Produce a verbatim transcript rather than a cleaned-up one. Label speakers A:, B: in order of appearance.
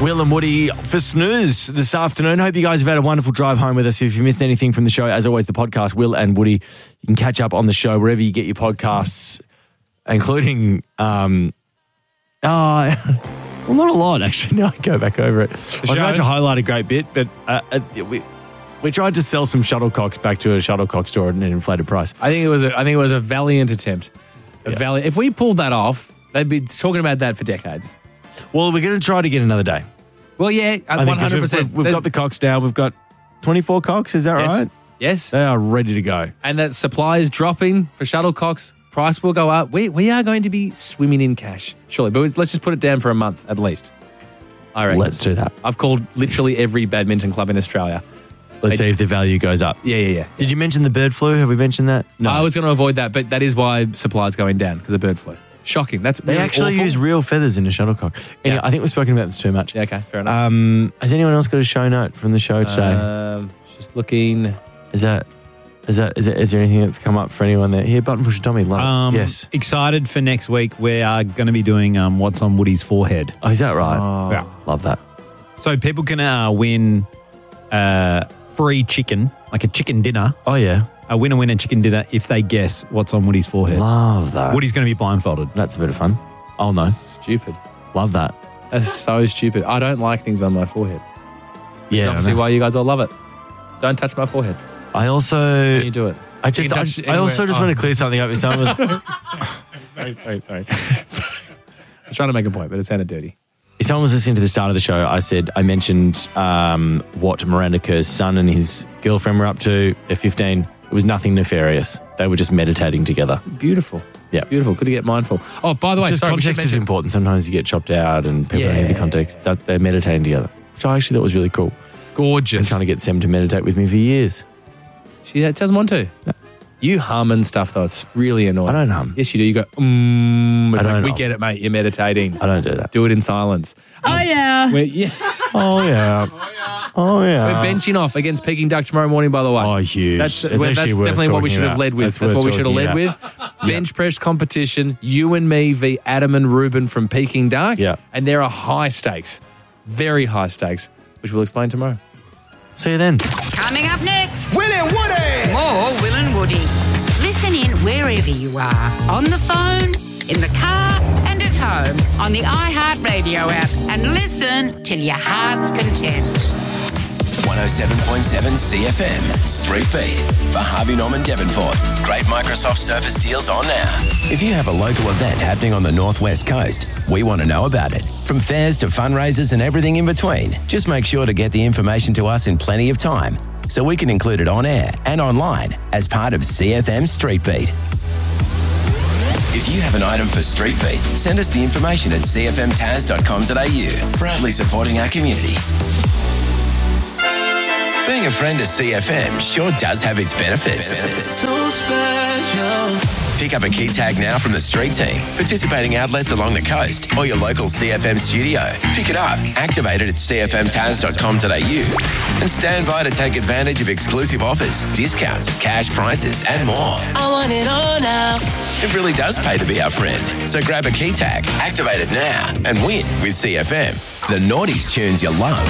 A: Will and Woody for Snooze this afternoon. Hope you guys have had a wonderful drive home with us. If you missed anything from the show, as always, the podcast, Will and Woody, you can catch up on the show wherever you get your podcasts, including, um, oh, well, not a lot, actually. No, I go back over it. I was about to highlight a great bit, but uh, uh, we we tried to sell some shuttlecocks back to a shuttlecock store at an inflated price.
B: I think it was a, I think it was a valiant attempt. A yeah. valiant. If we pulled that off, they'd be talking about that for decades.
A: Well, we're going to try it again another day.
B: Well, yeah, one hundred percent.
A: We've, we've, we've got the cocks now. We've got twenty-four cocks. Is that
B: yes.
A: right?
B: Yes.
A: They are ready to go.
B: And that supply is dropping for shuttlecocks. Price will go up. We we are going to be swimming in cash, surely. But let's just put it down for a month at least. I reckon.
A: Let's do that.
B: I've called literally every badminton club in Australia.
A: Let's they, see if the value goes up.
B: Yeah, yeah, yeah.
A: Did you mention the bird flu? Have we mentioned that?
B: No. I was going to avoid that, but that is why supply is going down, because of bird flu. Shocking. That's
A: They
B: really
A: actually
B: awful.
A: use real feathers in a shuttlecock. Anyway, yeah. I think we've spoken about this too much.
B: Yeah, okay, fair enough.
A: Um, has anyone else got a show note from the show today?
B: Um, just looking.
A: Is that, is that, is, that, is there anything that's come up for anyone there? Here, Button Pusher Tommy, love
C: um,
A: it. Yes.
C: Excited for next week. We are going to be doing um, What's on Woody's Forehead.
A: Oh, is that right?
B: Oh.
C: Yeah.
A: Love that.
C: So people can uh, win uh, free chicken, like a chicken dinner.
A: Oh, yeah.
C: A winner winner chicken dinner if they guess what's on Woody's forehead.
A: Love that.
C: Woody's going to be blindfolded.
A: That's a bit of fun. I'll know.
B: Stupid.
A: Love that.
B: That's so stupid. I don't like things on my forehead. Which
A: Yeah,
B: is obviously why you guys all love it. Don't touch my forehead.
A: I also...
B: You do it.
A: I just, I, I also just oh. want to clear something up with someone. Was,
B: sorry, sorry, sorry. sorry. I was trying to make a point, but it sounded dirty.
A: If someone was listening to the start of the show, I said, I mentioned um, what Miranda Kerr's son and his girlfriend were up to. They're fifteen. It was nothing nefarious. They were just meditating together.
B: Beautiful.
A: Yeah.
B: Beautiful. Good to get mindful. Oh, by the way,
A: just
B: sorry,
A: context is important. Sometimes you get chopped out and people
B: yeah.
A: don't need the context. That they're meditating together, which I actually thought was really cool.
B: Gorgeous.
A: I'm trying to get Sam to meditate with me for years.
B: She doesn't want to. No. You hum and stuff, though. It's really annoying.
A: I don't hum.
B: Yes, you do. You go, mm. It's
A: I
B: like,
A: don't
B: we
A: hum.
B: get it, mate. You're meditating.
A: I don't do that.
B: Do it in silence.
D: Oh, yeah.
B: We're, yeah.
A: Oh, yeah. Oh, yeah.
B: We're benching off against Peking Duck tomorrow morning, by the way.
A: Oh, huge.
B: That's,
A: it's
B: that's definitely what we should have led with. That's,
A: that's
B: what we should have led
A: about.
B: with. Bench yeah. press competition. You and me v. Adam and Ruben from Peking Duck.
A: Yeah.
B: And there are high stakes. Very high stakes, which we'll explain tomorrow.
A: See you then.
D: Coming up next.
E: Will and Woody.
D: More Will and Woody. Listen in wherever you are. On the phone, in the car, and at home. On the iHeartRadio app. And listen till your heart's content.
E: one oh seven point seven C F M, Street Beat, for Harvey Norman Devonport. Great Microsoft Surface deals on now. If you have a local event happening on the Northwest Coast, we want to know about it. From fairs to fundraisers and everything in between, just make sure to get the information to us in plenty of time so we can include it on air and online as part of C F M Street Beat. If you have an item for Street Beat, send us the information at c f m taz dot com dot a u. Proudly supporting our community. Being a friend of C F M sure does have its benefits. benefits. So special. Pick up a key tag now from the street team, participating outlets along the coast, or your local C F M studio. Pick it up, activate it at c f m taz dot com dot a u, and stand by to take advantage of exclusive offers, discounts, cash prices, and more. I want it all now. It really does pay to be our friend. So grab a key tag, activate it now, and win with C F M. The naughties tunes you love.